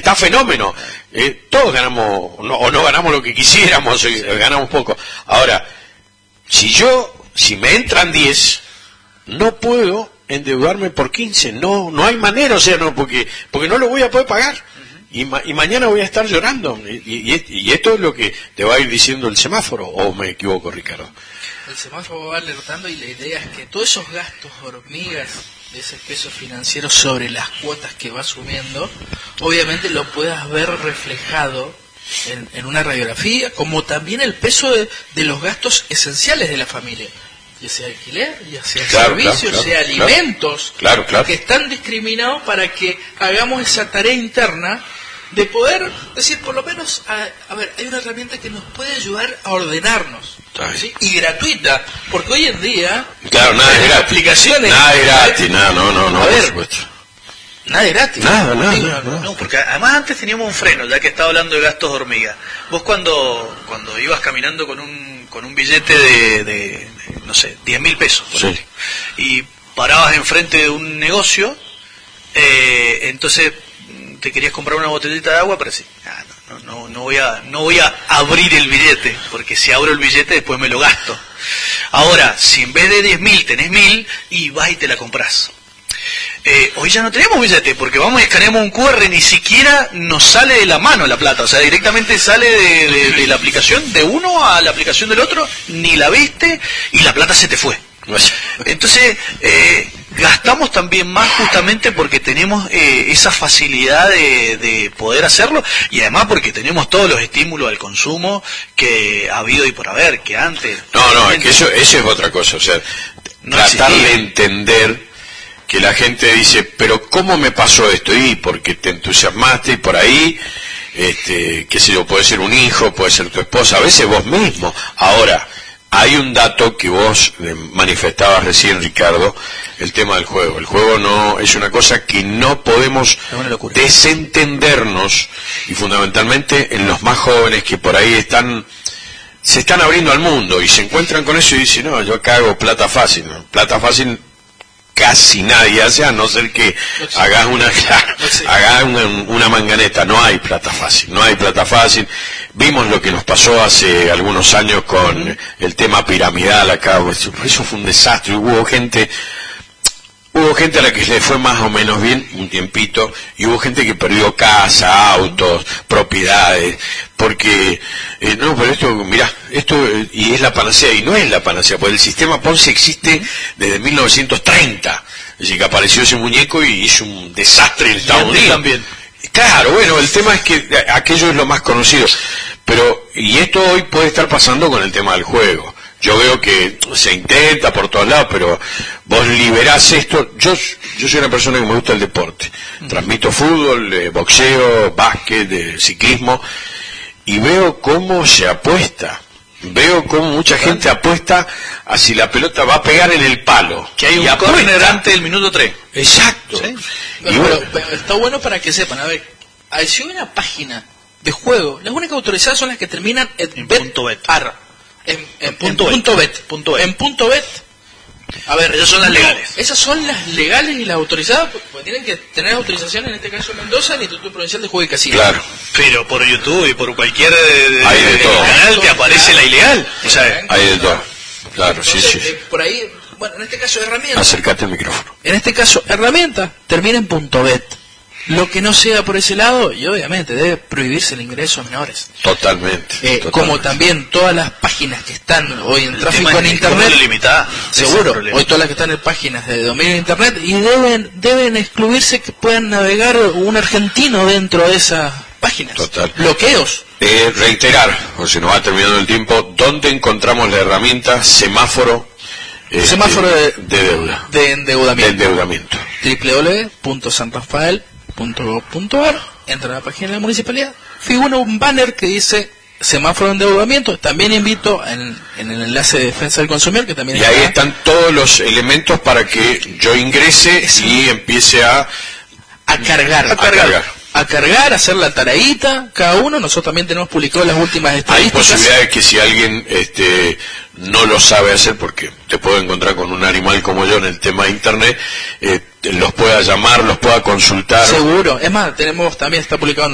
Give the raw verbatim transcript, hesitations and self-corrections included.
está fenómeno. Eh, todos ganamos, no, o no ganamos lo que quisiéramos, sí. ganamos poco. Ahora, si yo, si me entran diez, no puedo endeudarme por quince, no, no hay manera, o sea, no, porque, porque no lo voy a poder pagar. Uh-huh. Y, ma, y mañana voy a estar llorando. Y, y, y esto es lo que te va a ir diciendo el semáforo, o me equivoco, Ricardo. El semáforo va alertando y la idea es que todos esos gastos hormigas de ese peso financiero sobre las cuotas que va subiendo, obviamente lo puedas ver reflejado en, en una radiografía, como también el peso de, de los gastos esenciales de la familia, ya sea alquiler, ya sea claro, servicios, claro, sea claro, alimentos, claro, claro. que están discriminados para que hagamos esa tarea interna de poder decir, por lo menos, a, a ver, hay una herramienta que nos puede ayudar a ordenarnos, ¿sí? Y gratuita, porque hoy en día, claro, nada es gratis, aplicaciones, nada es gratis, nada, no, no, no, a por ver, supuesto. Nada es gratis. Nada, nada, Digo, nada, no, nada. No, porque además antes teníamos un freno, ya que estaba hablando de gastos hormiga. Vos cuando cuando ibas caminando con un con un billete de, de, de no sé, diez mil pesos, por sí. ejemplo, y parabas enfrente de un negocio, eh, entonces te querías comprar una botellita de agua, pero sí, ah, no, no, no, no voy a no voy a abrir el billete, porque si abro el billete después me lo gasto. Ahora, si en vez de diez mil tenés mil, y vas y te la compras. Eh, hoy ya no tenemos billete, porque vamos y escaneamos un cu erre, ni siquiera nos sale de la mano la plata, o sea, directamente sale de, de, de la aplicación de uno a la aplicación del otro, ni la viste y la plata se te fue. Entonces, eh, gastamos también más justamente porque tenemos eh, esa facilidad de, de poder hacerlo, y además porque tenemos todos los estímulos al consumo que ha habido y por haber, que antes... No, no, es que eso, eso es otra cosa, o sea, no tratar existía. de entender que la gente dice, pero ¿cómo me pasó esto? Y porque te entusiasmaste y por ahí, este, qué sé yo, puede ser un hijo, puede ser tu esposa, a veces vos mismo. Ahora, hay un dato que vos manifestabas recién, Ricardo, el tema del juego. El juego no es una cosa que no podemos desentendernos, y fundamentalmente en los más jóvenes que por ahí están, se están abriendo al mundo y se encuentran con eso y dicen, no, yo acá hago plata fácil, ¿no? Plata fácil casi nadie hace, a no ser que hagas una, hagas una, una manganeta. No hay plata fácil, no hay plata fácil. Vimos lo que nos pasó hace algunos años con uh-huh. el tema piramidal acá, eso, eso fue un desastre. Hubo gente, hubo gente a la que le fue más o menos bien un tiempito, y hubo gente que perdió casa, autos, propiedades, porque, eh, no, pero esto, mirá, esto, eh, y es la panacea, y no es la panacea, porque el sistema Ponzi existe desde mil novecientos treinta, es decir, que apareció ese muñeco y hizo un desastre en Estados Unidos. También. Claro, bueno, el tema es que aquello es lo más conocido, pero, y esto hoy puede estar pasando con el tema del juego. Yo veo que se intenta por todos lados, pero vos liberás esto. Yo yo soy una persona que me gusta el deporte. Transmito fútbol, eh, boxeo, básquet, eh, ciclismo, y veo cómo se apuesta. Veo cómo mucha gente apuesta a si la pelota va a pegar en el palo. Que hay un apuesta. córner antes del minuto tres. Exacto. ¿Sí? Y No, bueno, pero, pero está bueno para que sepan, a ver, si hay una página de juego, las únicas autorizadas son las que terminan en, En bet, punto bet. ar, en, en, En punto en bet. punto bet, punto bet. En punto bet. A ver, esas son las legales. Esas son las legales y las autorizadas, porque tienen que tener autorización, en este caso Mendoza, el Instituto Provincial de Juego y Casino. claro. Pero por YouTube y por cualquier de, de, Hay de de todo. canal te aparece la ilegal. O sea, Hay de todo. Claro, Entonces, sí, sí. eh, por ahí, bueno, en este caso herramienta. Acércate al micrófono. En este caso, herramienta termina en punto bet. Lo que no sea por ese lado, y obviamente debe prohibirse el ingreso a menores. Totalmente. Eh, totalmente. Como también todas las páginas que están hoy en el tráfico tema en es internet, cómo lo limitás. seguro, Ese es el hoy todas las que están en páginas de dominio de internet, y deben deben excluirse que puedan navegar un argentino dentro de esas páginas. Total. Bloqueos. Eh, reiterar, o se nos va terminando el tiempo, ¿dónde encontramos la herramienta semáforo, eh, Semáforo de, de deuda, de de endeudamiento. endeudamiento? doble u doble u doble u punto san rafael punto gov punto ar. Entra a la página de la municipalidad, figura un banner que dice semáforo de endeudamiento. También invito en, en el enlace de defensa del consumidor, que también Y ahí están todos los elementos para que yo ingrese y empiece a, a cargar, a cargar. a cargar, a hacer la tareita, cada uno. Nosotros también tenemos publicado las últimas Hay estadísticas. posibilidades que si alguien este, no lo sabe hacer, porque te puedo encontrar con un animal como yo en el tema de internet, eh, los pueda llamar, los pueda consultar. Seguro. Es más, tenemos, también está publicado en